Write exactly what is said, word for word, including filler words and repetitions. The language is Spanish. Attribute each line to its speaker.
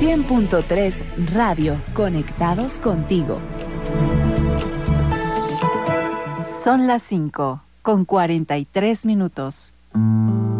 Speaker 1: cien punto tres Radio, conectados contigo. Son las cinco, con cuarenta y tres minutos.